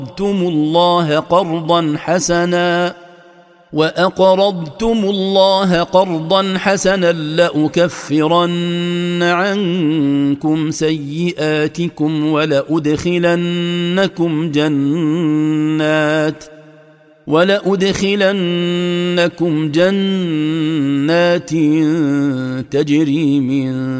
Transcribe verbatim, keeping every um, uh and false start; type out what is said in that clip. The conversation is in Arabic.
الله قرضا حسنا وأقرضتم الله قرضا حسنا لأكفرن عنكم سيئاتكم ولأدخلنكم جنات ولأدخلنكم جنات تجري من